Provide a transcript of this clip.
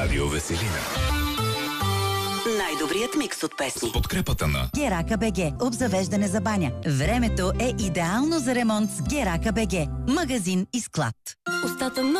Радио Веселина. Най-добрият микс от песни. С подкрепата на Герака БГ. Обзавеждане за баня. Времето е идеално за ремонт с Герака БГ. Магазин и склад. Устата